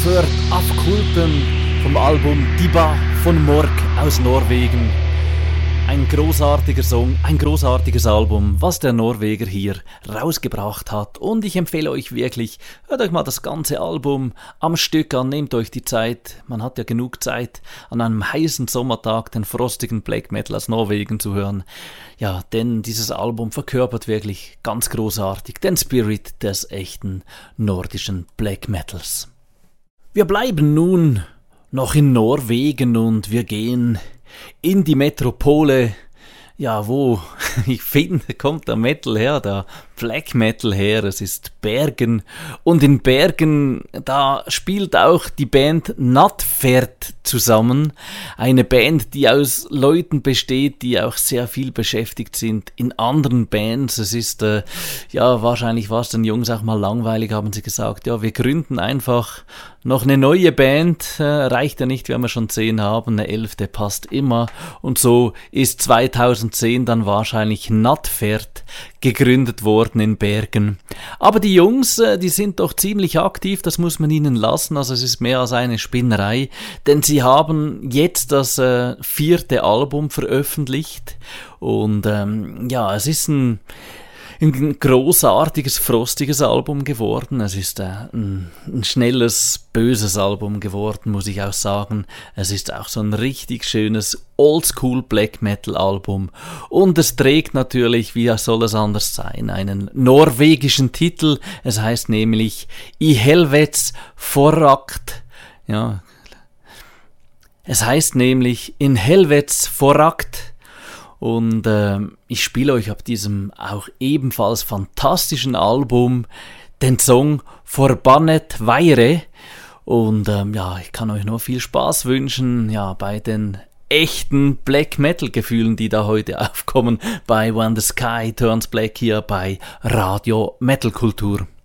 Für Afkulten vom Album Diba von Mork aus Norwegen. Ein großartiger Song, ein großartiges Album, was der Norweger hier rausgebracht hat. Und ich empfehle euch wirklich, hört euch mal das ganze Album am Stück an, nehmt euch die Zeit. Man hat ja genug Zeit, an einem heißen Sommertag den frostigen Black Metal aus Norwegen zu hören. Ja, denn dieses Album verkörpert wirklich ganz großartig den Spirit des echten nordischen Black Metals. Wir bleiben nun noch in Norwegen und wir gehen in die Metropole, ja, wo, ich finde, kommt der Metal her, der Black Metal her, es ist Bergen. Und in Bergen, da spielt auch die Band Nattferd zusammen. Eine Band, die aus Leuten besteht, die auch sehr viel beschäftigt sind in anderen Bands. Es ist, wahrscheinlich war es den Jungs auch mal langweilig, haben sie gesagt, ja, wir gründen einfach noch eine neue Band, reicht ja nicht, wenn wir schon 10 haben, eine 11. passt immer. Und so ist 2010 dann wahrscheinlich Nattferd gegründet worden in Bergen. Aber die Jungs, die sind doch ziemlich aktiv, das muss man ihnen lassen, also es ist mehr als eine Spinnerei, denn sie haben jetzt das 4. Album veröffentlicht und es ist ein großartiges, frostiges Album geworden. Es ist ein schnelles, böses Album geworden, muss ich auch sagen. Es ist auch so ein richtig schönes Oldschool Black Metal Album. Und es trägt natürlich, wie soll es anders sein, einen norwegischen Titel. Es heißt nämlich I Helvets Forakt. Ja. Es heißt nämlich In Helvets Forakt. Und ich spiele euch ab diesem auch ebenfalls fantastischen Album den Song Forbannet Weire. Und ich kann euch nur viel Spaß wünschen, ja, bei den echten Black Metal Gefühlen, die da heute aufkommen, bei When the Sky Turns Black hier bei Radio Metal Kultur.